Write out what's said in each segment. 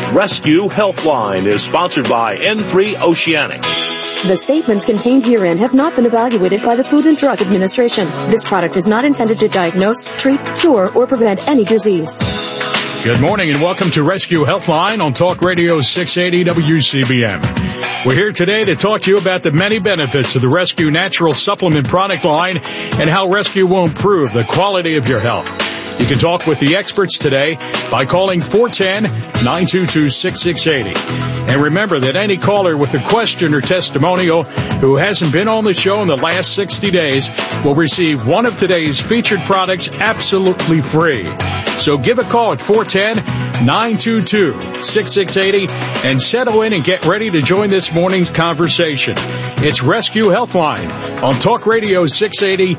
Rescue Healthline is sponsored by N3 Oceanic. The statements contained herein have not been evaluated by the Food and Drug Administration. This product is not intended to diagnose, treat, cure, or prevent any disease. Good morning and welcome to Rescue Healthline on Talk Radio 680 WCBM. We're here today to talk to you about the many benefits of the Rescue Natural Supplement product line and how Rescue will improve the quality of your health. You can talk with the experts today by calling 410-922-6680. And remember that any caller with a question or testimonial who hasn't been on the show in the last 60 days will receive one of today's featured products absolutely free. So give a call at 410-922-6680 and settle in and get ready to join this morning's conversation. It's Rescue Healthline on Talk Radio 680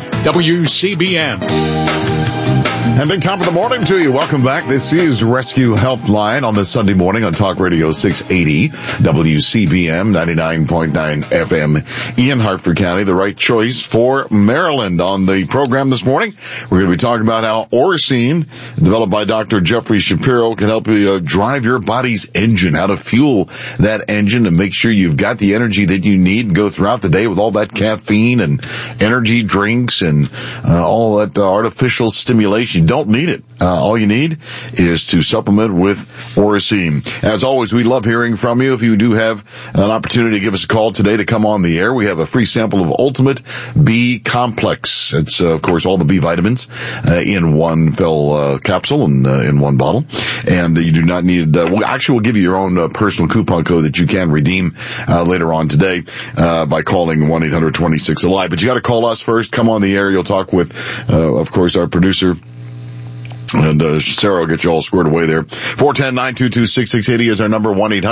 WCBM. And big top of the morning to you. Welcome back. This is Rescue Helpline on this Sunday morning on Talk Radio 680 WCBM 99.9 FM in Hartford County. The right choice for Maryland. On the program this morning, we're going to be talking about how Oracene, developed by Dr. Jeffrey Shapiro, can help you drive your body's engine, how to fuel that engine and make sure you've got the energy that you need and go throughout the day with all that caffeine and energy drinks and all that artificial stimulation. You don't need it. All you need is to supplement with Oracene. As always, we love hearing from you. If you do have an opportunity to give us a call today to come on the air, we have a free sample of Ultimate B Complex. It's, of course, all the B vitamins in one capsule and in one bottle. And you do not need, we'll give you your own personal coupon code that you can redeem later on today by calling 1-800-26-ALIVE. But you got to call us first. Come on the air. You'll talk with, of course, our producer. And Sarah will get you all squared away there. 410-922-6680 is our number,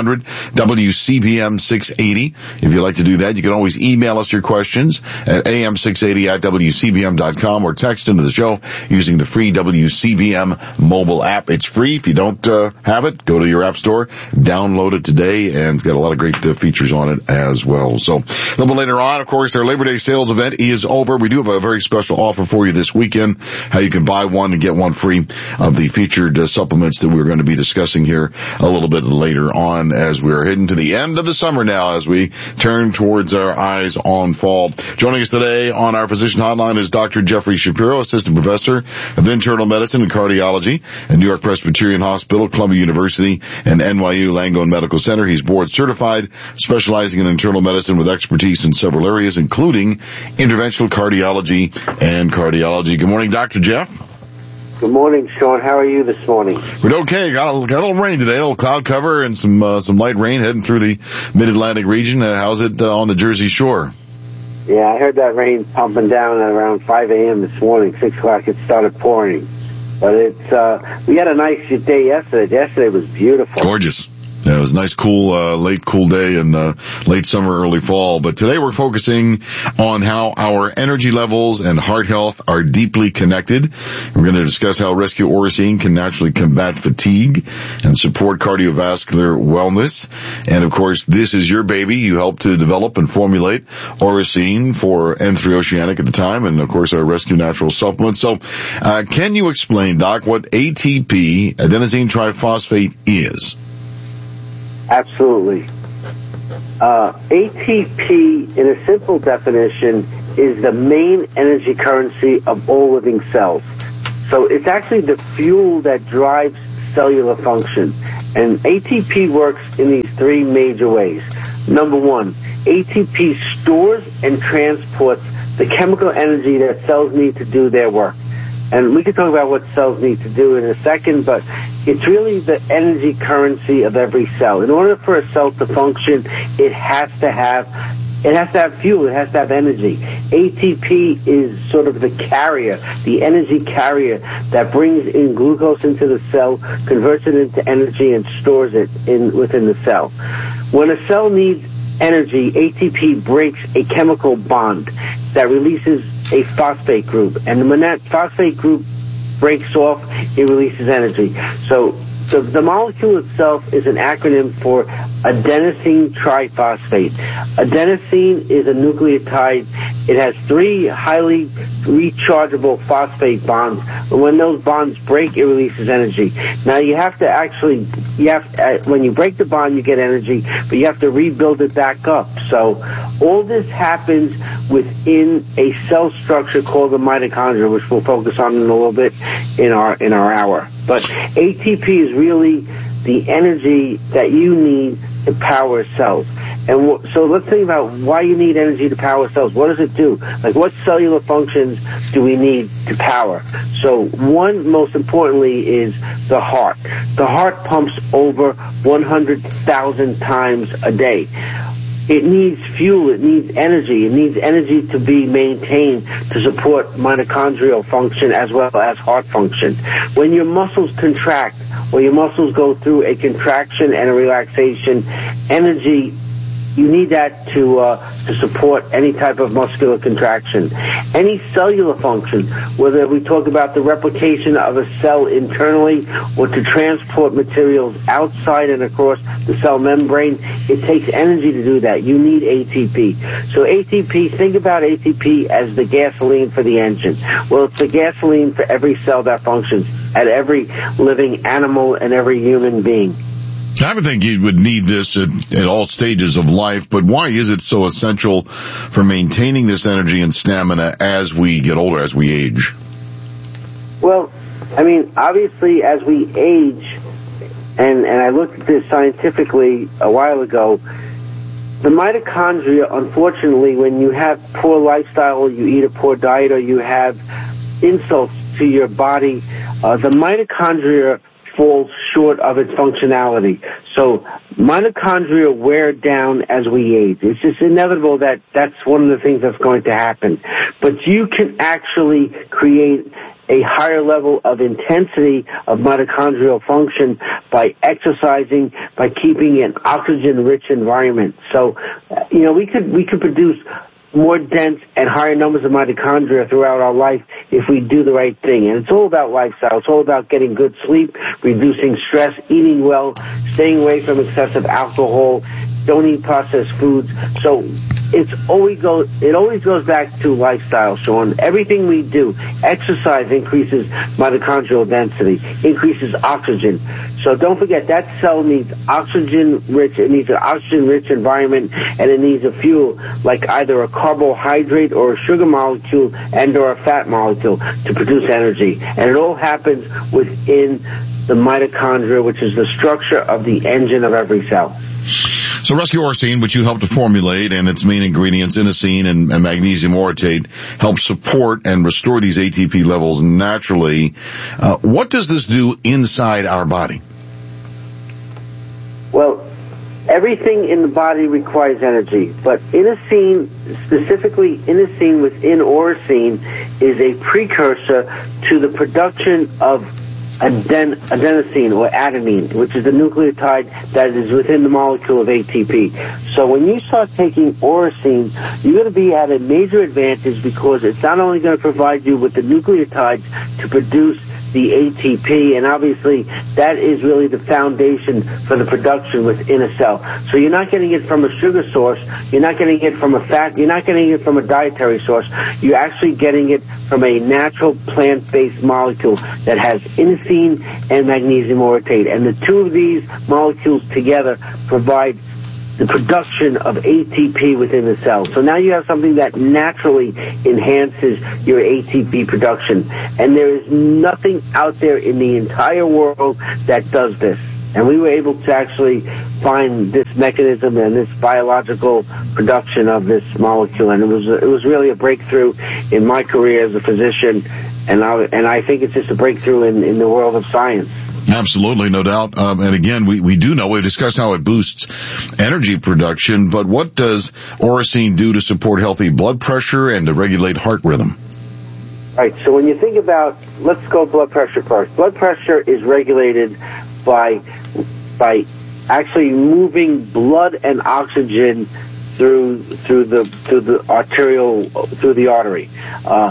1-800-WCBM-680. If you'd like to do that, you can always email us your questions at am680@WCBM.com or text into the show using the free WCBM mobile app. It's free. If you don't have it, go to your app store, download it today, and it's got a lot of great features on it as well. So a little bit later on, of course, our Labor Day sales event is over. We do have a very special offer for you this weekend, how you can buy one and get one free of the featured supplements that we're going to be discussing here a little bit later on as we're heading to the end of the summer now as we turn towards our eyes on fall. Joining us today on our physician hotline is Dr. Jeffrey Shapiro, Assistant Professor of Internal Medicine and Cardiology at New York Presbyterian Hospital, Columbia University, and NYU Langone Medical Center. He's board certified, specializing in internal medicine with expertise in several areas, including interventional cardiology and cardiology. Good morning, Dr. Jeff. Good morning, Sean. How are you this morning? We're okay. Got a little rain today, a little cloud cover and some light rain heading through the mid-Atlantic region. How's it on the Jersey Shore? Yeah, I heard that rain pumping down at around 5 a.m. this morning. 6 o'clock it started pouring. But we had a nice day yesterday. Yesterday was beautiful. Gorgeous. Yeah, it was a nice, cool, late cool day in late summer, early fall. But today we're focusing on how our energy levels and heart health are deeply connected. We're going to discuss how Rescue Oracene can naturally combat fatigue and support cardiovascular wellness. And, of course, this is your baby. You helped to develop and formulate Oracene for N3 Oceanic at the time and, of course, our Rescue Natural Supplement. So can you explain, Doc, what ATP, adenosine triphosphate, is? Absolutely. ATP, in a simple definition, is the main energy currency of all living cells. So it's actually the fuel that drives cellular function. And ATP works in these three major ways. Number one, ATP stores and transports the chemical energy that cells need to do their work. And we can talk about what cells need to do in a second, but it's really the energy currency of every cell. In order for a cell to function, it has to have fuel, it has to have energy. ATP is sort of the carrier, the energy carrier that brings in glucose into the cell, converts it into energy, and stores it within the cell. When a cell needs energy, ATP breaks a chemical bond that releases a phosphate group. And when that phosphate group breaks off, it releases energy. So the molecule itself is an acronym for adenosine triphosphate. Adenosine is a nucleotide, It has 3 highly rechargeable phosphate bonds. And when those bonds break, it releases energy. Now you have to when you break the bond, you get energy, but you have to rebuild it back up. So all this happens within a cell structure called the mitochondria, which we'll focus on in a little bit in our hour. But ATP is really the energy that you need to power cells. And so let's think about why you need energy to power cells. What does it do? Like, what cellular functions do we need to power? So one, most importantly, is the heart. The heart pumps over 100,000 times a day. It needs fuel, it needs energy. It needs energy to be maintained to support mitochondrial function as well as heart function. When your muscles contract, or your muscles go through a contraction and a relaxation, energy, you need that to support any type of muscular contraction. Any cellular function, whether we talk about the replication of a cell internally or to transport materials outside and across the cell membrane, it takes energy to do that. You need ATP. So ATP, think about ATP as the gasoline for the engine. Well, it's the gasoline for every cell that functions, at every living animal and every human being. I would think you would need this at all stages of life, but why is it so essential for maintaining this energy and stamina as we get older, as we age? Well, I mean, obviously, as we age, and I looked at this scientifically a while ago, the mitochondria, unfortunately, when you have poor lifestyle, or you eat a poor diet, or you have insults to your body, the mitochondria falls short of its functionality. So mitochondria wear down as we age. It's just inevitable that that's one of the things that's going to happen. But you can actually create a higher level of intensity of mitochondrial function by exercising, by keeping an oxygen-rich environment. So, we could produce more dense and higher numbers of mitochondria throughout our life if we do the right thing. And it's all about lifestyle. It's all about getting good sleep, reducing stress, eating well, staying away from excessive alcohol, don't eat processed foods. So it always goes back to lifestyle, Sean. Everything we do, exercise increases mitochondrial density, increases oxygen. So don't forget, that cell needs oxygen-rich, it needs an oxygen-rich environment, and it needs a fuel, like either a carbohydrate or a sugar molecule and or a fat molecule to produce energy. And it all happens within the mitochondria, which is the structure of the engine of every cell. So Rescue Orosin, which you helped to formulate, and its main ingredients, inosine and magnesium orotate, help support and restore these ATP levels naturally. What does this do inside our body? Well, everything in the body requires energy, but inosine, specifically inosine within Orosin, is a precursor to the production of adenosine or adenine, which is the nucleotide that is within the molecule of ATP. So when you start taking Orosin, you're going to be at a major advantage because it's not only going to provide you with the nucleotides to produce the ATP, and obviously that is really the foundation for the production within a cell. So you're not getting it from a sugar source, you're not getting it from a fat, you're not getting it from a dietary source, you're actually getting it from a natural plant-based molecule that has inosine and magnesium orotate. And the two of these molecules together provide the production of ATP within the cell. So now you have something that naturally enhances your ATP production. And there is nothing out there in the entire world that does this. And we were able to actually find this mechanism and this biological production of this molecule. And it was really a breakthrough in my career as a physician. And I think it's just a breakthrough in the world of science. Absolutely, no doubt. And again, we do know, we've discussed how it boosts energy production, but what does Orosin do to support healthy blood pressure and to regulate heart rhythm? Right, so when you think about, let's go blood pressure first. Blood pressure is regulated by actually moving blood and oxygen through the artery.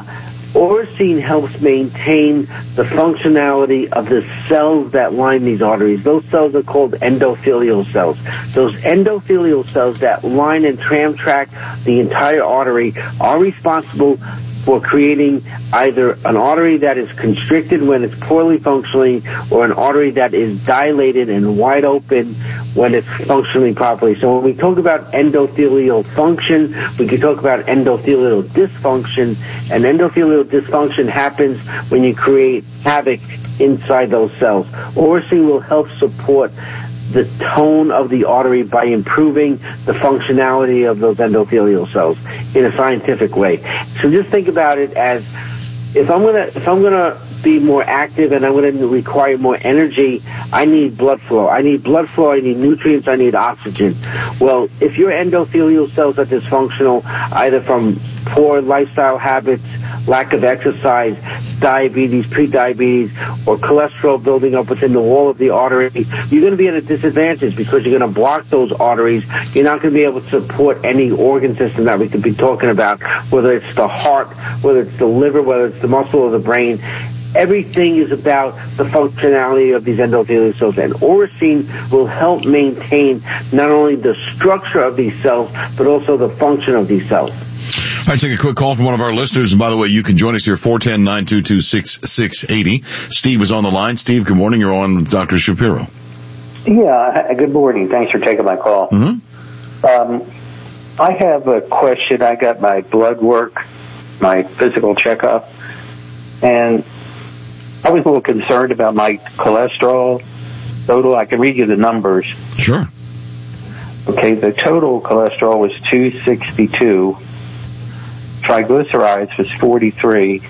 Oracene helps maintain the functionality of the cells that line these arteries. Those cells are called endothelial cells. Those endothelial cells that line and tram-track the entire artery are responsible for creating either an artery that is constricted when it's poorly functioning or an artery that is dilated and wide open when it's functioning properly. So when we talk about endothelial function, we can talk about endothelial dysfunction, and endothelial dysfunction happens when you create havoc inside those cells. Oracene will help support the tone of the artery by improving the functionality of those endothelial cells in a scientific way. So just think about it as if I'm gonna be more active and I'm gonna require more energy, I need blood flow. I need nutrients, I need oxygen. Well, if your endothelial cells are dysfunctional, either from poor lifestyle habits, lack of exercise, diabetes, prediabetes, or cholesterol building up within the wall of the artery, you're going to be at a disadvantage because you're going to block those arteries. You're not going to be able to support any organ system that we could be talking about, whether it's the heart, whether it's the liver, whether it's the muscle or the brain. Everything is about the functionality of these endothelial cells, and Oracene will help maintain not only the structure of these cells, but also the function of these cells. All right, take a quick call from one of our listeners. And by the way, you can join us here, 410-922-6680. Steve is on the line. Steve, good morning. You're on with Dr. Shapiro. Yeah, good morning. Thanks for taking my call. Mm-hmm. I have a question. I got my blood work, my physical checkup, and I was a little concerned about my cholesterol total. I can read you the numbers. Sure. Okay, the total cholesterol was 262. Triglycerides was 43.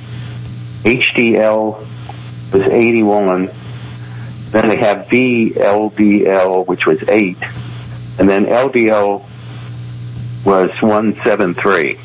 HDL was 81. Then they have VLDL, which was 8. And then LDL was 173.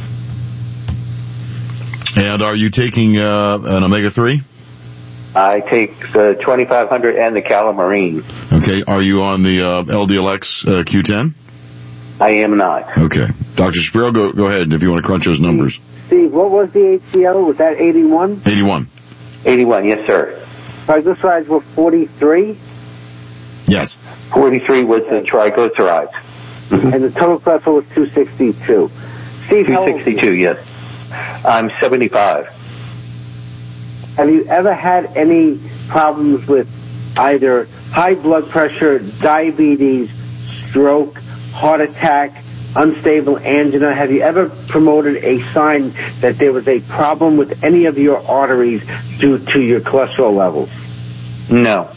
And are you taking an omega-3? I take the 2500 and the Calamarine. Okay. Are you on the LDLX Q10? I am not. Okay. Dr. Shapiro, go ahead if you want to crunch those numbers. Steve, what was the HDL? Was that 81? 81. 81, yes, sir. Triglycerides were 43? Yes. 43 was the triglycerides. And the total cholesterol was 262. Steve, 262, yes. I'm 75. Have you ever had any problems with either high blood pressure, diabetes, stroke, heart attack, unstable angina? Have you ever promoted a sign that there was a problem with any of your arteries due to your cholesterol levels? No.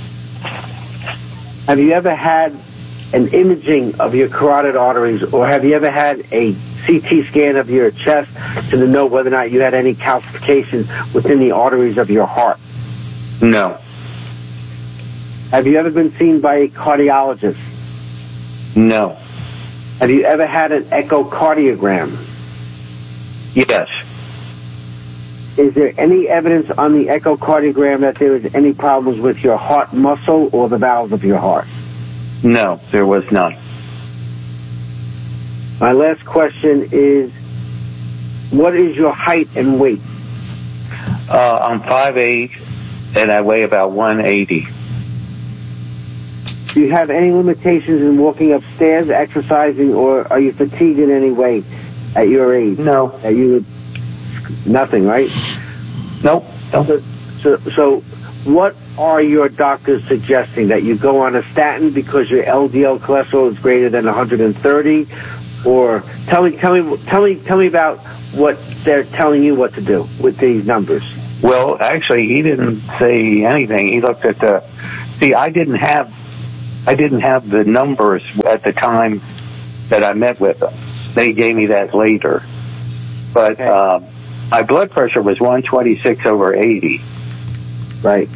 Have you ever had an imaging of your carotid arteries, or have you ever had a CT scan of your chest to know whether or not you had any calcifications within the arteries of your heart? No. Have you ever been seen by a cardiologist? No. Have you ever had an echocardiogram? Yes. Is there any evidence on the echocardiogram that there is any problems with your heart muscle or the valves of your heart? No, there was none. My last question is, what is your height and weight? I'm 5'8", and I weigh about 180. Do you have any limitations in walking upstairs, exercising, or are you fatigued in any way at your age? No. Nothing, right? Nope. So what are your doctors suggesting? That you go on a statin because your LDL cholesterol is greater than 130? Or tell me about what they're telling you what to do with these numbers. Well, actually, he didn't say anything. He looked at I didn't have the numbers at the time that I met with them. They gave me that later. But my blood pressure was 126/80. Right.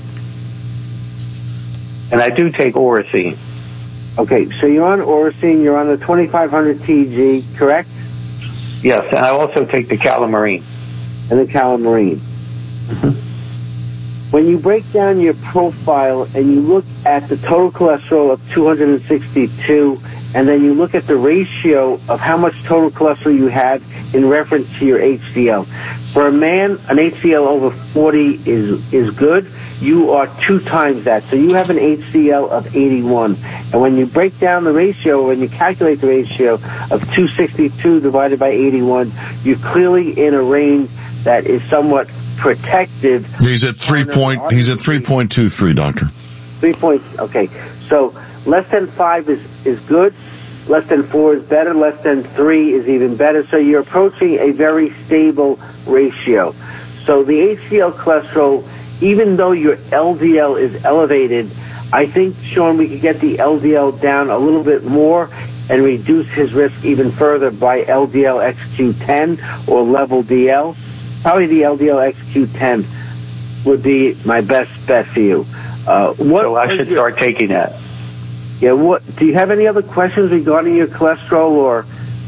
And I do take Oracene. Okay, so you're on Oracene, you're on the 2500 TG, correct? Yes, and I also take the Calamarine. And the Calamarine. Mm-hmm. When you break down your profile and you look at the total cholesterol of 262 and then you look at the ratio of how much total cholesterol you have in reference to your HDL. For a man, an HDL over 40 is good. You are 2 times that. So you have an HDL of 81. And when you break down the ratio, when you calculate the ratio of 262 divided by 81, you're clearly in a range that is somewhat protective. He's at 3.23, doctor. 3 points. Okay. So less than 5 is good. Less than 4 is better. Less than 3 is even better. So you're approaching a very stable ratio. So the HDL cholesterol, even though your LDL is elevated, I think, Sean, we could get the LDL down a little bit more and reduce his risk even further by LDL XQ10 or level DL. Probably the LDL XQ10 would be my best bet for you. So I should start taking that. Yeah. Do you have any other questions regarding your cholesterol or?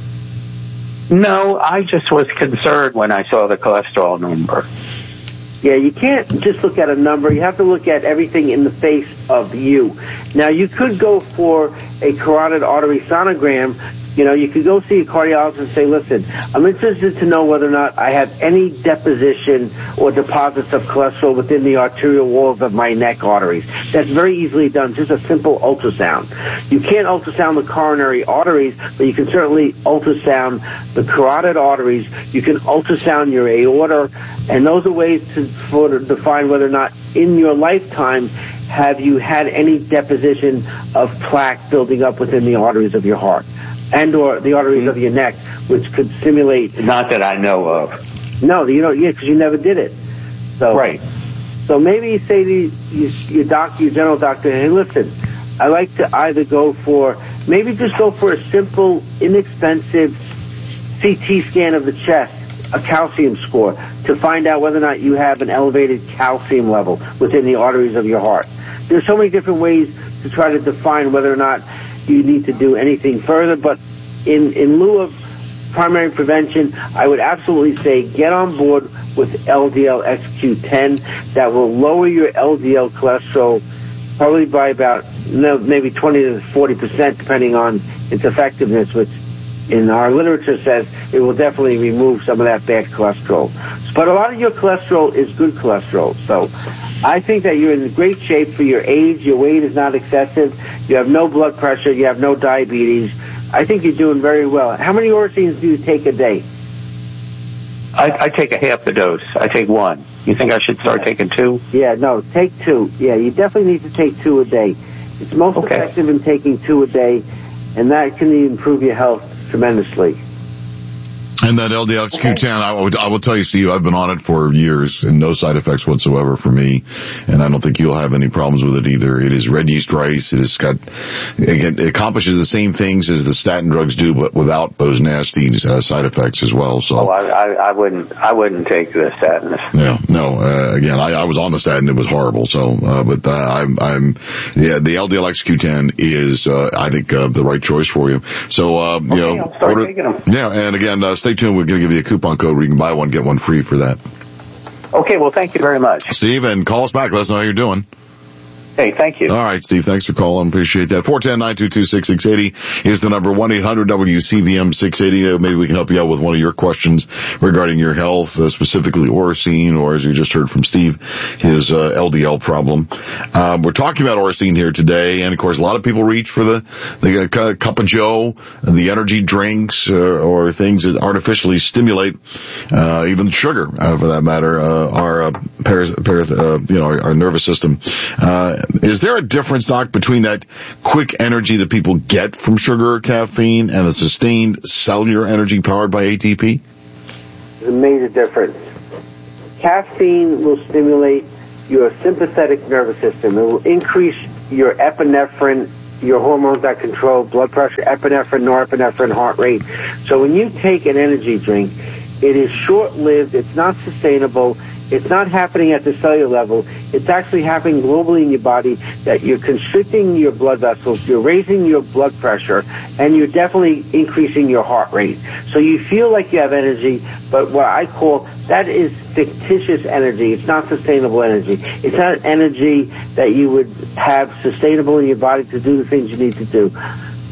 No, I just was concerned when I saw the cholesterol number. Yeah, you can't just look at a number. You have to look at everything in the face of you. Now, you could go for a carotid artery sonogram. You know, you could go see a cardiologist and say, listen, I'm interested to know whether or not I have any deposition or deposits of cholesterol within the arterial walls of my neck arteries. That's very easily done, just a simple ultrasound. You can't ultrasound the coronary arteries, but you can certainly ultrasound the carotid arteries. You can ultrasound your aorta, and those are ways to define whether or not in your lifetime have you had any deposition of plaque building up within the arteries of your heart and or the arteries of your neck, which could stimulate. Not that I know of. No, you don't. Yeah, because you never did it. So, right. So maybe you say to your doctor, your general doctor, hey, listen, I like to either go for, maybe just go for a simple, inexpensive CT scan of the chest, a calcium score, to find out whether or not you have an elevated calcium level within the arteries of your heart. There's so many different ways to try to define whether or not you need to do anything further, but in lieu of primary prevention, I would absolutely say get on board with LDL XQ10. That will lower your LDL cholesterol probably by about maybe 20 to 40%, depending on its effectiveness, which in our literature says it will definitely remove some of that bad cholesterol. But a lot of your cholesterol is good cholesterol, so I think that you're in great shape for your age. Your weight is not excessive. You have no blood pressure. You have no diabetes. I think you're doing very well. How many Oracines do you take a day? I take a half the dose. I take 1. You think I should start taking 2? Yeah, no, take 2. Yeah, you definitely need to take 2 a day. It's most effective in taking 2 a day, and that can improve your health tremendously. And that LDL-XQ10, I will tell you, Steve, I've been on it for years and no side effects whatsoever for me. And I don't think you'll have any problems with it either. It is red yeast rice. It accomplishes the same things as the statin drugs do, but without those nasty side effects as well. So I wouldn't take the statin. Yeah, no, again, I was on the statin. It was horrible. So, the LDL-XQ10 is, I think, the right choice for you. So, I'll start taking them. Yeah, and again, stay tuned. We're going to give you a coupon code where you can buy one, get one free for that. Okay, well, thank you very much. Steve, and call us back. Let us know how you're doing. Hey, thank you. All right, Steve, thanks for calling. Appreciate that. 410-922-6680 is the number. 1-800-WCBM-680. Maybe we can help you out with one of your questions regarding your health, specifically Oracine, or as you just heard from Steve, his LDL problem. We're talking about Oracine here today, and of course, a lot of people reach for the cup of joe, the energy drinks, or things that artificially stimulate, even sugar, for that matter, our nervous system. Is there a difference, Doc, between that quick energy that people get from sugar or caffeine and the sustained cellular energy powered by ATP? There's a major difference. Caffeine will stimulate your sympathetic nervous system. It will increase your epinephrine, your hormones that control blood pressure, epinephrine, norepinephrine, heart rate. So when you take an energy drink, it is short-lived, it's not sustainable, it's not happening at the cellular level. It's actually happening globally in your body, that you're constricting your blood vessels, you're raising your blood pressure, and you're definitely increasing your heart rate. So you feel like you have energy, but what I call, that is fictitious energy. It's not sustainable energy. It's not energy that you would have sustainable in your body to do the things you need to do.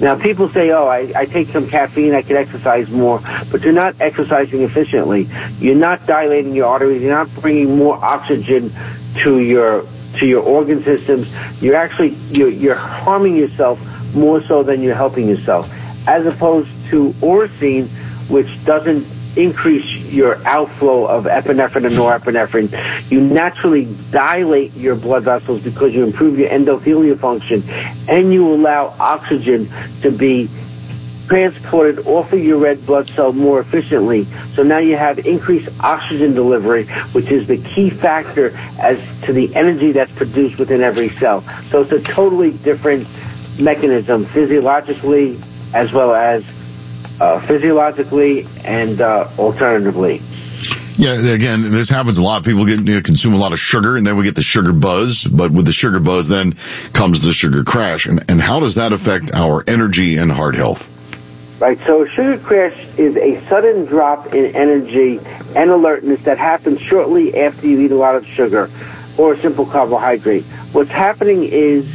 Now, people say, oh, I take some caffeine, I can exercise more, but you're not exercising efficiently. You're not dilating your arteries. You're not bringing more oxygen to your organ systems. You're actually, you're harming yourself more so than you're helping yourself. As opposed to Oracene, which doesn't increase your outflow of epinephrine and norepinephrine. You naturally dilate your blood vessels because you improve your endothelial function, and you allow oxygen to be transported off of your red blood cell more efficiently. So now you have increased oxygen delivery, which is the key factor as to the energy that's produced within every cell. So it's a totally different mechanism physiologically as well as physiologically and alternatively. Yeah, again, this happens a lot. People consume a lot of sugar, and then we get the sugar buzz. But with the sugar buzz, then comes the sugar crash. And how does that affect our energy and heart health? Right, so a sugar crash is a sudden drop in energy and alertness that happens shortly after you eat a lot of sugar or a simple carbohydrate. What's happening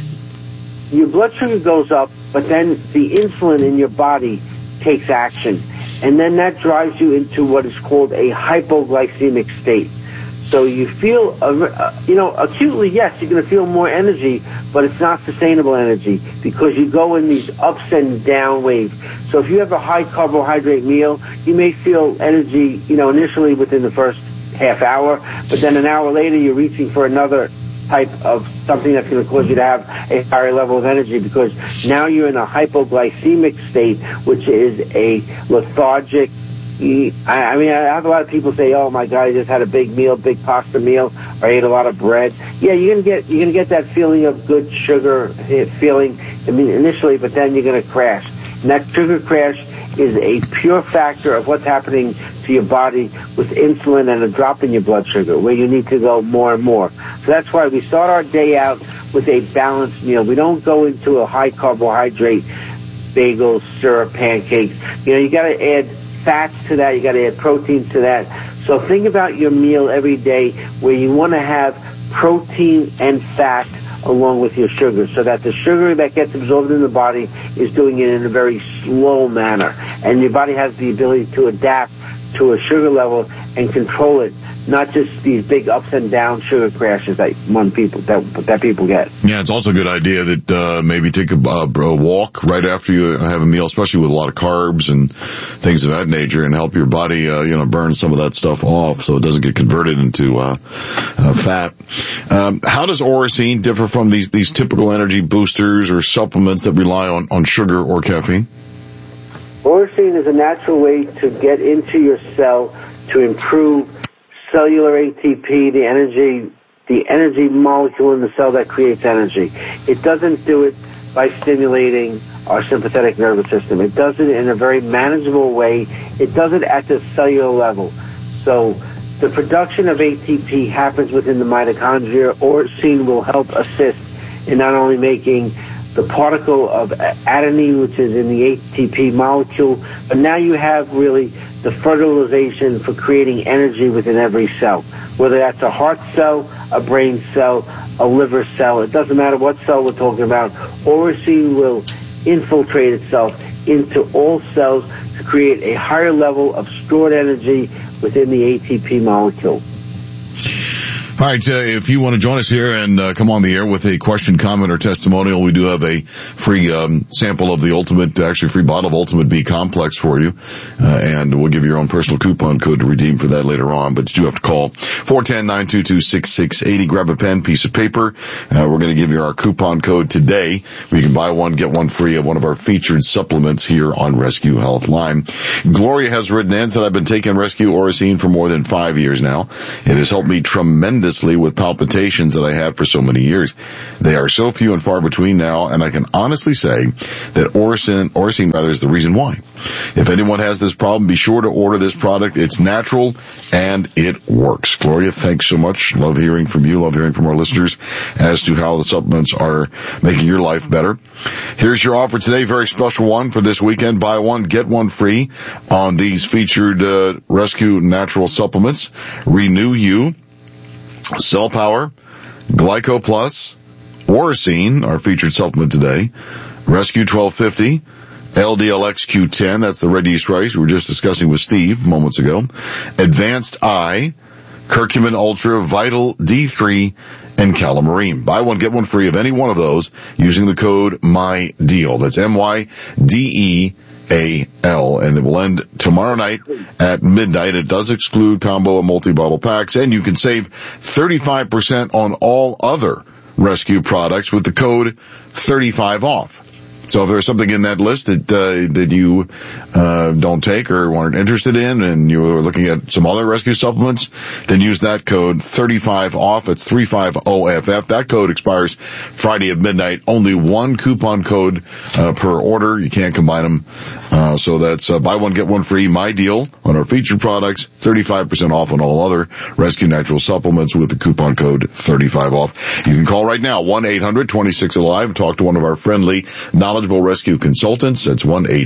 is your blood sugar goes up, but then the insulin in your body takes action. And then that drives you into what is called a hypoglycemic state. So you feel, acutely, yes, you're going to feel more energy, but it's not sustainable energy because you go in these ups and down waves. So if you have a high carbohydrate meal, you may feel energy, initially within the first half hour, but then an hour later you're reaching for another type of something that's going to cause you to have a higher level of energy because now you're in a hypoglycemic state, which is a lethargic. I have a lot of people say, "Oh my God, I just had a big meal, big pasta meal, or I ate a lot of bread." Yeah, you're gonna get that feeling of good sugar feeling. Initially, but then you're gonna crash. And that sugar crash is a pure factor of what's happening to your body with insulin and a drop in your blood sugar, where you need to go more and more. So that's why we start our day out with a balanced meal. We don't go into a high carbohydrate bagels, syrup, pancakes. You got to add fats to that. You got to add protein to that. So think about your meal every day where you want to have protein and fat along with your sugar, so that the sugar that gets absorbed in the body is doing it in a very slow manner, and your body has the ability to adapt to a sugar level and control it, not just these big ups and down sugar crashes that people get. Yeah, it's also a good idea that maybe take a walk right after you have a meal, especially with a lot of carbs and things of that nature, and help your body burn some of that stuff off so it doesn't get converted into fat. How does Oracene differ from these typical energy boosters or supplements that rely on sugar or caffeine? Oracene is a natural way to get into your cell to improve cellular ATP, the energy molecule in the cell that creates energy. It doesn't do it by stimulating our sympathetic nervous system. It does it in a very manageable way. It does it at the cellular level. So the production of ATP happens within the mitochondria. Oracene will help assist in not only making the particle of adenine, which is in the ATP molecule, but now you have really the fertilization for creating energy within every cell, whether that's a heart cell, a brain cell, a liver cell. It doesn't matter what cell we're talking about. Oracene will infiltrate itself into all cells to create a higher level of stored energy within the ATP molecule. All right, if you want to join us here and come on the air with a question, comment, or testimonial, we do have a free sample of the free bottle of Ultimate B Complex for you, and we'll give you your own personal coupon code to redeem for that later on, but you do have to call 410-922-6680. Grab a pen, piece of paper. We're going to give you our coupon code today. You can buy one, get one free of one of our featured supplements here on Rescue Health Line. Gloria has written in, said, I've been taking Rescue Oracene for more than 5 years now. It has helped me tremendously with palpitations that I had for so many years. They are so few and far between now, and I can honestly say that Oracene is the reason why. If anyone has this problem, be sure to order this product. It's natural and it works. Gloria, thanks so much. Love hearing from you. Love hearing from our listeners as to how the supplements are making your life better. Here's your offer today. Very special one for this weekend. Buy one, get one free on these featured Rescue Natural supplements. Renew You, Cell Power, Glyco Plus, Oracene, our featured supplement today, Rescue 1250, LDLX Q10, that's the red yeast rice we were just discussing with Steve moments ago. Advanced I, Curcumin Ultra, Vital D3, and Calamarine. Buy one, get one free of any one of those using the code MYDEAL. That's MYDEAL, and it will end tomorrow night at midnight. It does exclude combo and multi-bottle packs, and you can save 35% on all other Rescue products with the code 35 off. So if there's something in that list that you don't take or weren't interested in, and you were looking at some other Rescue supplements, then use that code 35 off. It's 35OFF. That code expires Friday at midnight. Only one coupon code per order. You can't combine them. So that's buy one, get one free. My deal on our featured products. 35% off on all other Rescue Natural supplements with the coupon code 35 off. You can call right now, 1-800-26-ALIVE. Talk to one of our friendly, knowledgeable Rescue consultants. That's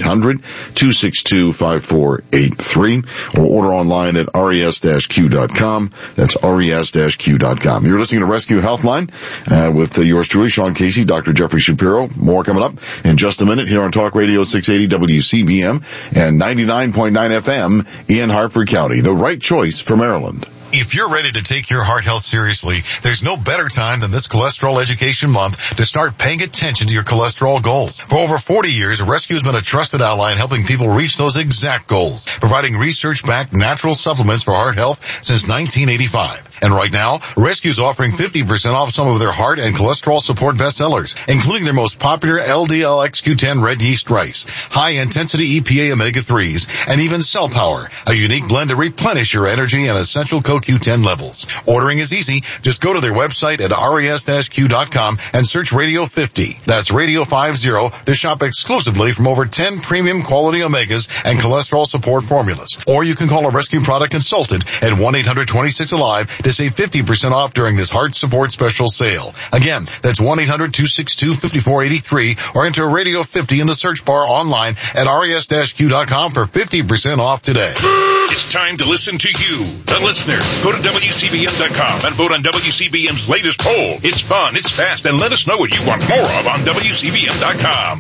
1-800-262-5483. Or order online at res-q.com. That's res-q.com. You're listening to Rescue Healthline with yours truly, Sean Casey, Dr. Jeffrey Shapiro. More coming up in just a minute here on Talk Radio 680 WCBM and 99.9 FM in Hartford County. The right choice for Maryland. If you're ready to take your heart health seriously, there's no better time than this Cholesterol Education Month to start paying attention to your cholesterol goals. For over 40 years, Rescue has been a trusted ally in helping people reach those exact goals, providing research-backed natural supplements for heart health since 1985. And right now, Rescue is offering 50% off some of their heart and cholesterol support bestsellers, including their most popular LDLX Q10 red yeast rice, high-intensity EPA omega-3s, and even Cell Power, a unique blend to replenish your energy and essential CoQ10 levels. Ordering is easy. Just go to their website at res-q.com and search Radio 50. That's Radio 50 to shop exclusively from over 10 premium quality omegas and cholesterol support formulas. Or you can call a Rescue product consultant at 1-800-26-ALIVE to save 50% off during this heart support special sale. Again, that's 1-800-262-5483 or enter Radio 50 in the search bar online at res-q.com for 50% off today. It's time to listen to you, the listener. Go to WCBM.com and vote on WCBM's latest poll. It's fun, it's fast, and let us know what you want more of on WCBM.com.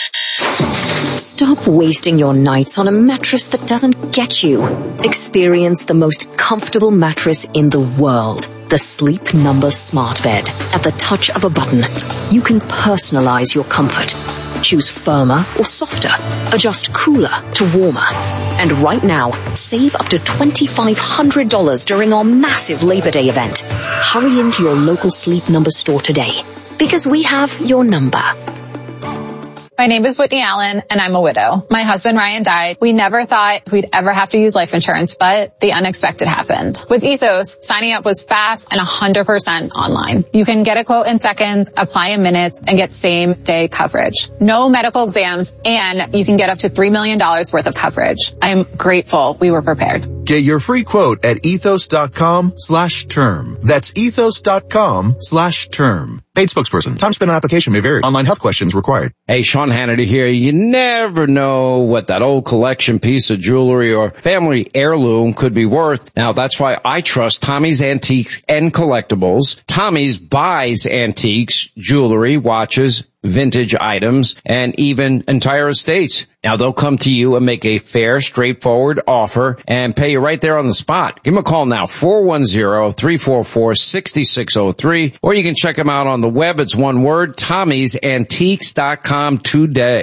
Stop wasting your nights on a mattress that doesn't get you. Experience the most comfortable mattress in the world. The Sleep Number Smart Bed. At the touch of a button, you can personalize your comfort. Choose firmer or softer. Adjust cooler to warmer. And right now, save up to $2,500 during our massive Labor Day event. Hurry into your local Sleep Number store today, because we have your number. My name is Whitney Allen, and I'm a widow. My husband, Ryan, died. We never thought we'd ever have to use life insurance, but the unexpected happened. With Ethos, signing up was fast and 100% online. You can get a quote in seconds, apply in minutes, and get same-day coverage. No medical exams, and you can get up to $3 million worth of coverage. I'm grateful we were prepared. Get your free quote at ethos.com/term. That's ethos.com/term. Paid spokesperson. Time spent on application may vary. Online health questions required. Hey, Sean Hannity here. You never know what that old collection piece of jewelry or family heirloom could be worth. Now, that's why I trust Tommy's Antiques and Collectibles. Tommy's buys antiques, jewelry, watches, vintage items, and even entire estates. Now, they'll come to you and make a fair, straightforward offer and pay you right there on the spot. Give them a call now, 410-344-6603, or you can check them out on the web. It's one word, Tommy'sAntiques.com today.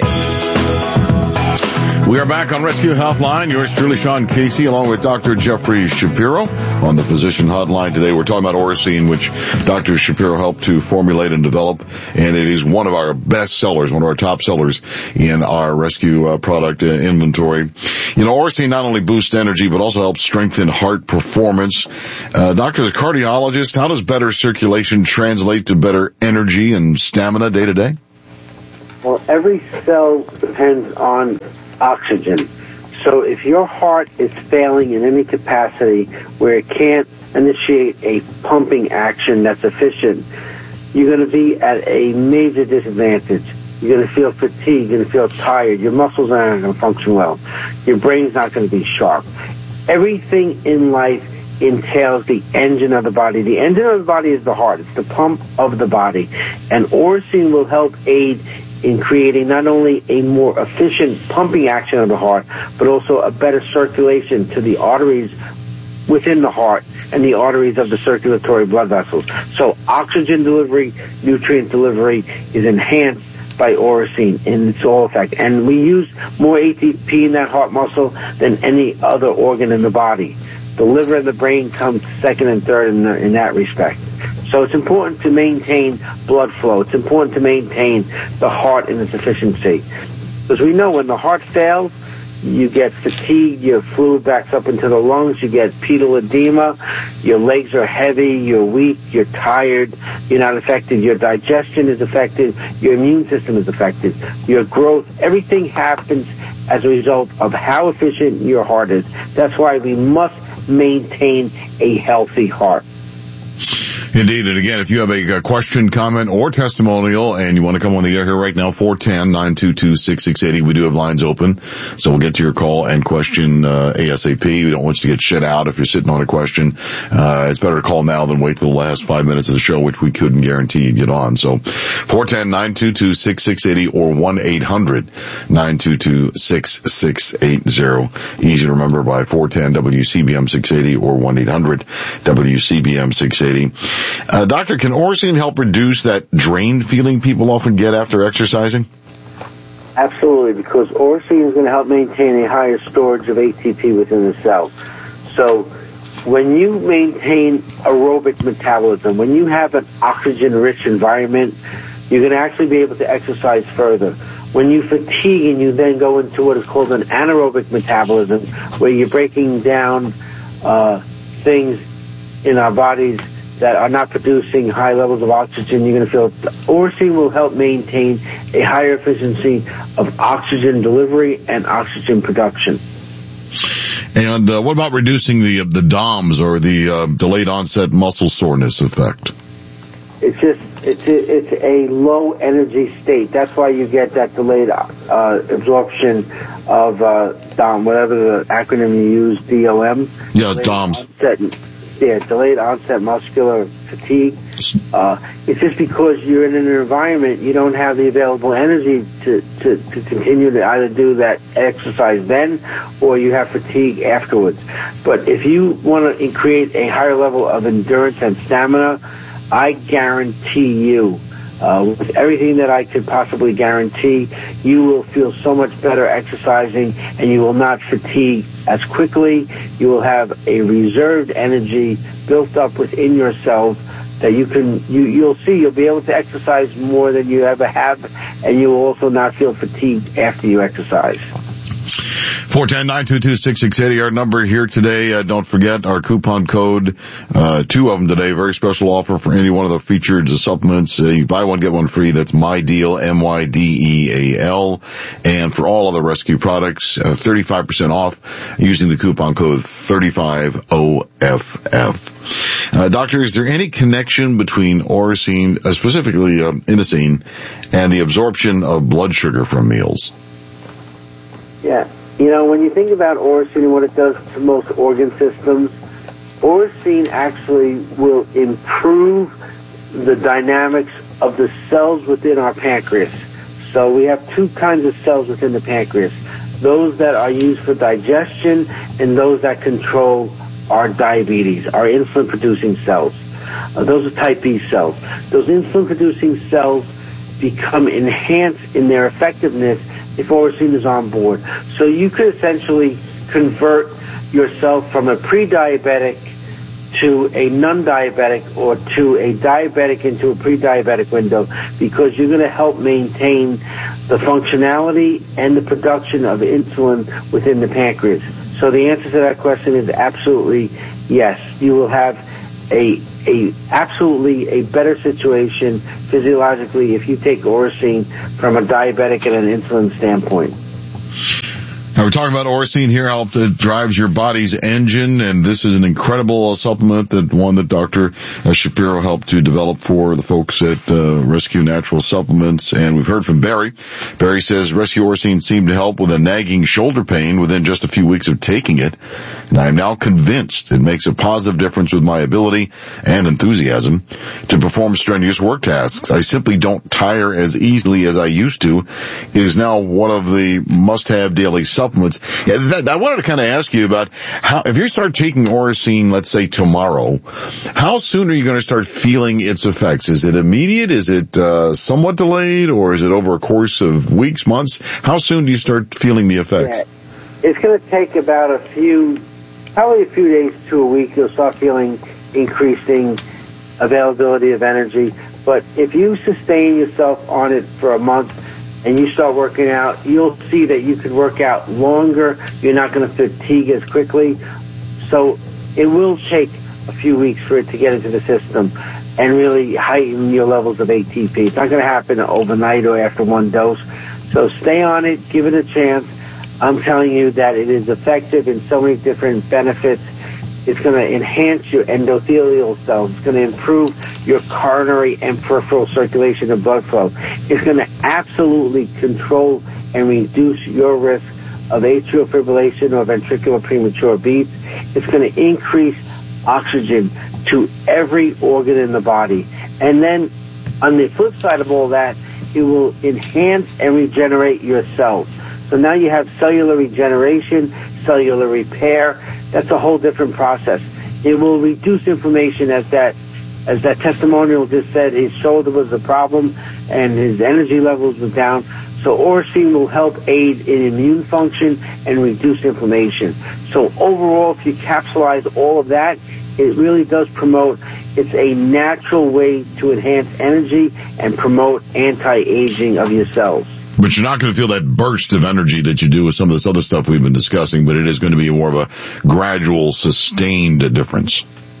We are back on Rescue Healthline. Yours truly, Sean Casey, along with Dr. Jeffrey Shapiro on the physician hotline today. We're talking about Oracene, which Dr. Shapiro helped to formulate and develop, and it is one of our best sellers, one of our top sellers in our Rescue product inventory. You know, Oracene not only boosts energy, but also helps strengthen heart performance. Doctor, as a cardiologist, how does better circulation translate to better energy and stamina day to day? Well, every cell depends on oxygen. So if your heart is failing in any capacity where it can't initiate a pumping action that's efficient, you're going to be at a major disadvantage. You're going to feel fatigued, you're going to feel tired, your muscles aren't going to function well, your brain's not going to be sharp. Everything in life entails the engine of the body. The engine of the body is the heart. It's the pump of the body. And Oracene will help aid in creating not only a more efficient pumping action of the heart, but also a better circulation to the arteries within the heart and the arteries of the circulatory blood vessels. So oxygen delivery, nutrient delivery is enhanced by Orosine in its all effect. And we use more ATP in that heart muscle than any other organ in the body. The liver and the brain come second and third in that respect. So it's important to maintain blood flow. It's important to maintain the heart in its efficiency. Because we know when the heart fails, you get fatigue, your fluid backs up into the lungs, you get pedal edema, your legs are heavy, you're weak, you're tired, you're not effective, your digestion is affected, your immune system is affected, your growth, everything happens as a result of how efficient your heart is. That's why we must maintain a healthy heart. Indeed. And again, if you have a question, comment, or testimonial and you want to come on the air here right now, 410-922-6680. We do have lines open, so we'll get to your call and question ASAP. We don't want you to get shut out if you're sitting on a question. It's better to call now than wait for the last 5 minutes of the show, which we couldn't guarantee you'd get on. So 410-922-6680 or 1-800-922-6680. Easy to remember by 410-WCBM-680 or 1-800-WCBM-680. Doctor, can Orosine help reduce that drained feeling people often get after exercising? Absolutely, because Orosine is going to help maintain a higher storage of ATP within the cell. So when you maintain aerobic metabolism, when you have an oxygen-rich environment, you're going to actually be able to exercise further. When you fatigue and you then go into what is called an anaerobic metabolism, where you're breaking down things in our bodies that are not producing high levels of oxygen, you're going to feel Orosine will help maintain a higher efficiency of oxygen delivery and oxygen production. And what about reducing the DOMS or the delayed onset muscle soreness effect? It's a low energy state. That's why you get that delayed absorption of DOM, whatever the acronym you use, DOM. Yeah, DOMS. Delayed onset muscular fatigue. It's just because you're in an environment, you don't have the available energy to continue to either do that exercise then, or you have fatigue afterwards. But if you want to create a higher level of endurance and stamina, I guarantee you, with everything that I could possibly guarantee, you will feel so much better exercising, and you will not fatigue as quickly. You will have a reserved energy built up within your cells that you'll see you'll be able to exercise more than you ever have, and you will also not feel fatigued after you exercise. 410-922-6680, our number here today. Don't forget our coupon code, 2 of them today. Very special offer for any one of the featured supplements. You buy one, get one free. That's MyDeal, MYDEAL. And for all other Rescue products, 35% off using the coupon code 35OFF. Doctor, is there any connection between Orosine, specifically inosine, and the absorption of blood sugar from meals? Yeah. You know, when you think about Orosine and what it does to most organ systems, Orosine actually will improve the dynamics of the cells within our pancreas. So we have 2 kinds of cells within the pancreas. Those that are used for digestion and those that control our diabetes, our insulin-producing cells. Those are type B cells. Those insulin-producing cells become enhanced in their effectiveness if Orosine is on board. So you could essentially convert yourself from a pre-diabetic to a non-diabetic, or to a diabetic into a pre-diabetic window, because you're going to help maintain the functionality and the production of insulin within the pancreas. So the answer to that question is absolutely yes. You will have absolutely a better situation physiologically if you take Orosine from a diabetic and an insulin standpoint. Now we're talking about Oracene here, how it drives your body's engine, and this is an incredible supplement, that Dr. Shapiro helped to develop for the folks at Rescue Natural Supplements. And we've heard from Barry. Barry says Rescue Oracene seemed to help with a nagging shoulder pain within just a few weeks of taking it, and I am now convinced it makes a positive difference with my ability and enthusiasm to perform strenuous work tasks. I simply don't tire as easily as I used to. It is now one of the must-have daily supplements. I wanted to kind of ask you about how, if you start taking Oracene, let's say tomorrow, how soon are you going to start feeling its effects? Is it immediate? Is it somewhat delayed? Or is it over a course of weeks, months? How soon do you start feeling the effects? Yeah. It's going to take about probably a few days to a week. You'll start feeling increasing availability of energy. But if you sustain yourself on it for a month, and you start working out, you'll see that you can work out longer. You're not going to fatigue as quickly. So it will take a few weeks for it to get into the system and really heighten your levels of ATP. It's not going to happen overnight or after one dose. So stay on it, give it a chance. I'm telling you that it is effective in so many different benefits. It's going to enhance your endothelial cells. It's going to improve your coronary and peripheral circulation and blood flow. It's going to absolutely control and reduce your risk of atrial fibrillation or ventricular premature beats. It's going to increase oxygen to every organ in the body. And then on the flip side of all that, it will enhance and regenerate your cells. So now you have cellular regeneration, cellular repair. That's a whole different process. It will reduce inflammation, as that testimonial just said. His shoulder was the problem and his energy levels were down. So Oracene will help aid in immune function and reduce inflammation. So overall, if you capsulize all of that, it really does promote. It's a natural way to enhance energy and promote anti-aging of your cells. But you're not going to feel that burst of energy that you do with some of this other stuff we've been discussing, but it is going to be more of a gradual, sustained difference.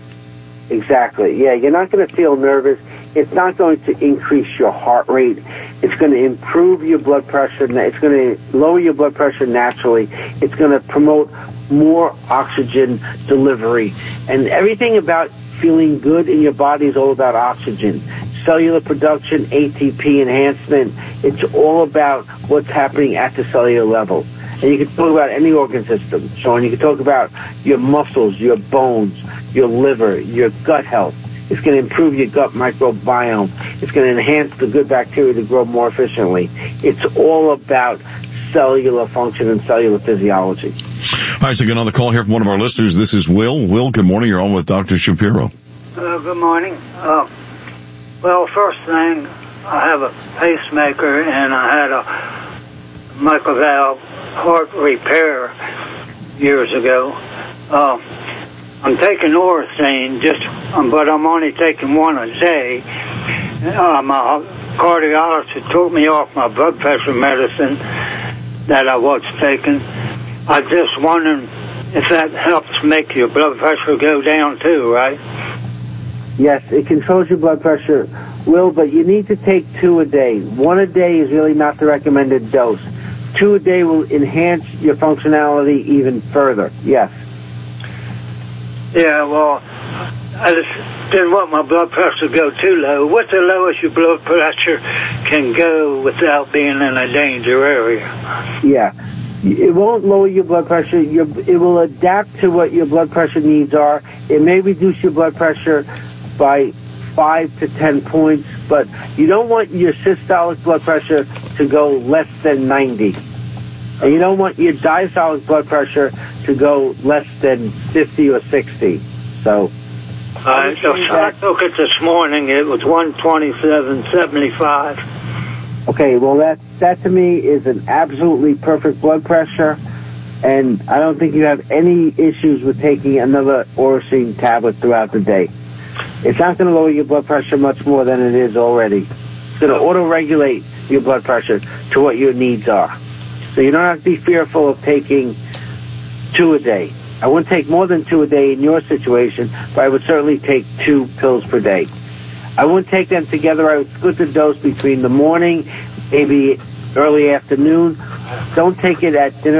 Exactly. Yeah, you're not going to feel nervous. It's not going to increase your heart rate. It's going to improve your blood pressure. It's going to lower your blood pressure naturally. It's going to promote more oxygen delivery. And everything about feeling good in your body is all about oxygen. Cellular production, ATP enhancement, it's all about what's happening at the cellular level. And you can talk about any organ system, Sean. You can talk about your muscles, your bones, your liver, your gut health. It's going to improve your gut microbiome. It's going to enhance the good bacteria to grow more efficiently. It's all about cellular function and cellular physiology. All right, so again on the call here from one of our listeners. This is Will. Will, good morning. You're on with Dr. Shapiro. Good morning. Well, first thing, I have a pacemaker and I had a microvalve heart repair years ago. I'm taking Oracene, but I'm only taking one a day. My cardiologist took me off my blood pressure medicine that I was taking. I just wondering if that helps make your blood pressure go down too, right? Yes, it controls your blood pressure, Will, but you need to take 2 a day. 1 a day is really not the recommended dose. 2 a day will enhance your functionality even further. Yes. Yeah, well, I just didn't want my blood pressure to go too low. What's the lowest your blood pressure can go without being in a danger area? Yeah. It won't lower your blood pressure. It will adapt to what your blood pressure needs are. It may reduce your blood pressure by 5 to 10 points, but you don't want your systolic blood pressure to go less than 90. And you don't want your diastolic blood pressure to go less than 50 or 60. So I took it this morning. It was 127.75. Okay, well that to me is an absolutely perfect blood pressure, and I don't think you have any issues with taking another Oracene tablet throughout the day. It's not going to lower your blood pressure much more than it is already. It's going to auto-regulate your blood pressure to what your needs are. So you don't have to be fearful of taking 2 a day. I wouldn't take more than 2 a day in your situation, but I would certainly take 2 pills per day. I wouldn't take them together. I would split the dose between the morning, maybe early afternoon. Don't take it at dinner